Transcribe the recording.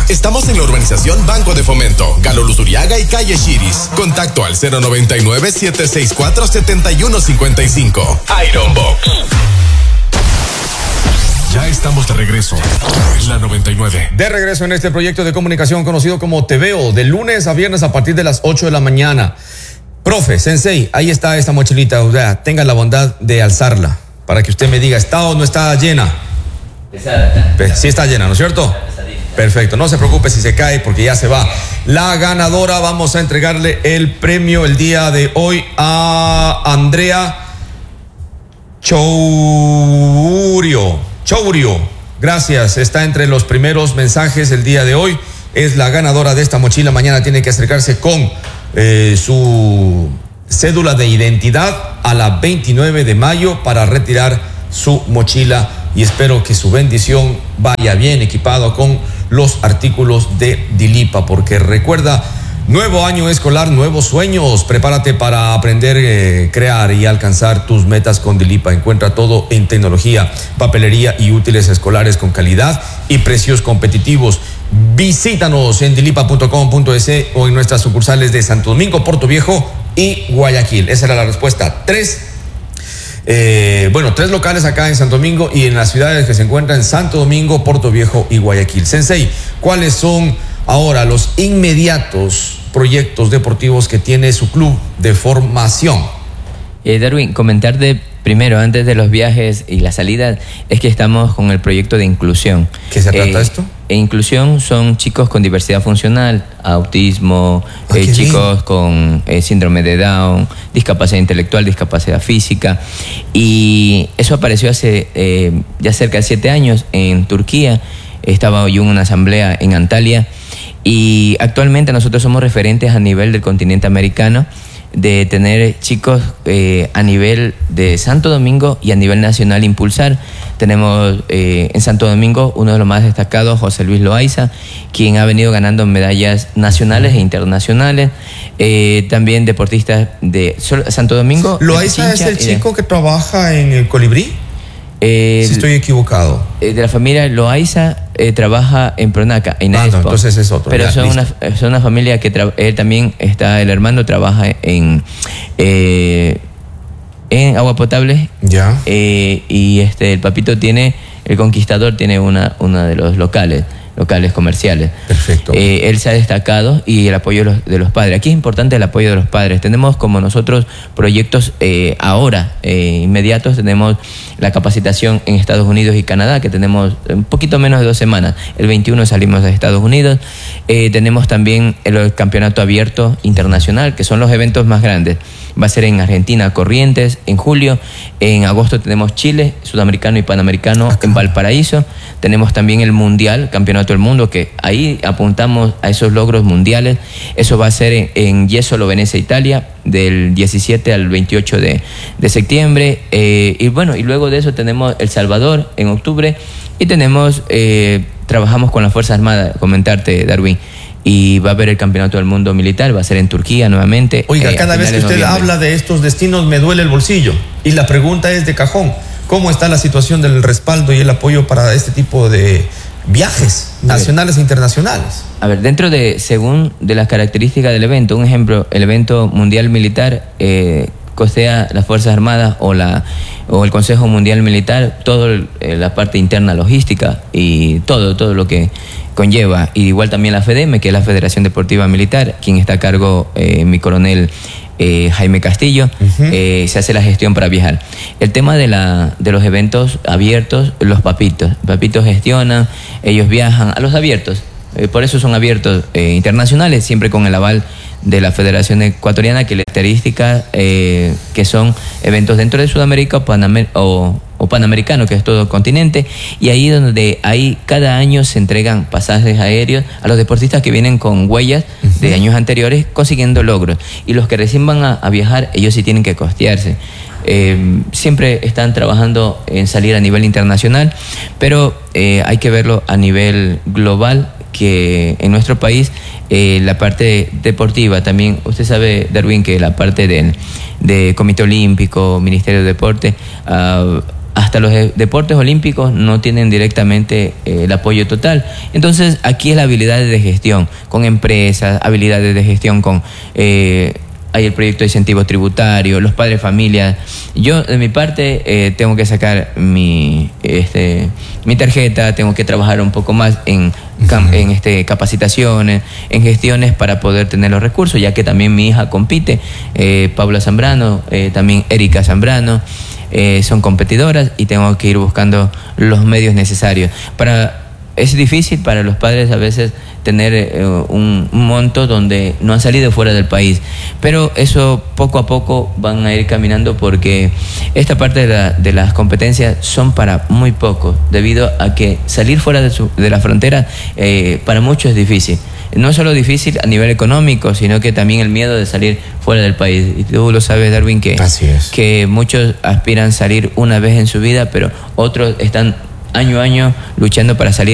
Estamos en la urbanización Banco de Fomento, Galo Luzuriaga y Calle Chiris. Contacto al 099-764-7155. Iron Box. Ya estamos de regreso. Es la 99. De regreso en este proyecto de comunicación conocido como Te Veo, de lunes a viernes a partir de las 8 de la mañana. Profe, sensei, ahí está esta mochilita. O sea, tenga la bondad de alzarla para que usted me diga, ¿está o no está llena? Sí está llena, ¿no es cierto? Perfecto, no se preocupe si se cae porque ya se va. La ganadora, vamos a entregarle el premio el día de hoy a Andrea Chourio. Gracias, está entre los primeros mensajes el día de hoy. Es la ganadora de esta mochila. Mañana tiene que acercarse con su cédula de identidad a la 29 de mayo para retirar su mochila. Y espero que su bendición vaya bien equipado con los artículos de Dilipa, porque recuerda, nuevo año escolar, nuevos sueños. Prepárate para aprender, crear y alcanzar tus metas con Dilipa. Encuentra todo en tecnología, papelería y útiles escolares con calidad y precios competitivos. Visítanos en dilipa.com.es o en nuestras sucursales de Santo Domingo, Puerto Viejo y Guayaquil. Esa era la respuesta. Tres locales acá en Santo Domingo y en las ciudades que se encuentran en Santo Domingo, Puerto Viejo y Guayaquil. Sensei, ¿cuáles son ahora los inmediatos proyectos deportivos que tiene su club de formación? Darwin, comentarte primero, antes de los viajes y la salida, es que estamos con el proyecto de inclusión. ¿Qué se trata esto? Inclusión son chicos con diversidad funcional, autismo, chicos con síndrome de Down, discapacidad intelectual, discapacidad física. Y eso apareció hace ya cerca de 7 años en Turquía. Estaba yo en una asamblea en Antalya y actualmente nosotros somos referentes a nivel del continente americano de tener chicos a nivel de Santo Domingo y a nivel nacional impulsar. Tenemos en Santo Domingo uno de los más destacados, José Luis Loaiza, quien ha venido ganando medallas nacionales e internacionales. También deportistas de Santo Domingo. ¿Loaiza es el chico que trabaja en el Colibrí? Si estoy equivocado. De la familia Loaiza trabaja en Pronaca, en Expo. Entonces es otro. Pero son una familia que él también está, el hermano trabaja en agua potable. Ya. Y el papito el conquistador tiene una de los locales comerciales. Perfecto. Él se ha destacado y el apoyo de los padres. Aquí es importante el apoyo de los padres. Tenemos como nosotros proyectos ahora inmediatos. Tenemos la capacitación en Estados Unidos y Canadá, que tenemos un poquito menos de 2 semanas. El 21 salimos de Estados Unidos. Tenemos también el campeonato abierto internacional, que son los eventos más grandes. Va a ser en Argentina, Corrientes, en julio. En agosto tenemos Chile, Sudamericano y Panamericano en Valparaíso. Tenemos también el Mundial, Campeonato del Mundo, que ahí apuntamos a esos logros mundiales. Eso va a ser en Jesolo, Venecia, Italia, del 17 al 28 de septiembre. Y luego de eso tenemos El Salvador en octubre. Y trabajamos con las Fuerzas Armadas, comentarte, Darwin. Y va a haber el Campeonato del Mundo Militar, va a ser en Turquía nuevamente. Oiga, cada vez que usted habla de estos destinos me duele el bolsillo. Y la pregunta es de cajón: ¿cómo está la situación del respaldo y el apoyo para este tipo de viajes nacionales e internacionales? A ver, según las características del evento, un ejemplo, el evento mundial militar costea las Fuerzas Armadas o el Consejo Mundial Militar, toda la parte interna logística y todo lo que conlleva. Y igual también la FEDEM, que es la Federación Deportiva Militar, quien está a cargo mi coronel Jaime Castillo. Se hace la gestión para viajar. El tema de los eventos abiertos, los papitos gestionan, ellos viajan a los abiertos. Por eso son abiertos internacionales, siempre con el aval de la Federación Ecuatoriana, que la característica que son eventos dentro de Sudamérica o Panamericano, que es todo el continente, y ahí cada año se entregan pasajes aéreos a los deportistas que vienen con huellas de años anteriores consiguiendo logros, y los que recién van a viajar, ellos sí tienen que costearse. Siempre están trabajando en salir a nivel internacional, pero hay que verlo a nivel global, que en nuestro país la parte deportiva también, usted sabe, Darwin, que la parte de Comité Olímpico, Ministerio de Deporte, ha hasta los deportes olímpicos no tienen directamente el apoyo total. Entonces aquí es la habilidad de gestión con empresas, habilidades de gestión con... hay el proyecto de incentivo tributario, los padres de familia. Yo, de mi parte, tengo que sacar mi tarjeta, tengo que trabajar un poco más en capacitaciones, en gestiones para poder tener los recursos, ya que también mi hija compite, Paula Zambrano, también Erika Zambrano, son competidoras y tengo que ir buscando los medios necesarios. Es difícil para los padres a veces tener un monto donde no han salido fuera del país, pero eso poco a poco van a ir caminando, porque esta parte de las competencias son para muy pocos, debido a que salir fuera de la frontera para muchos es difícil. No solo difícil a nivel económico, sino que también el miedo de salir fuera del país. Y tú lo sabes, Darwin, que muchos aspiran a salir una vez en su vida, pero otros están año a año luchando para salir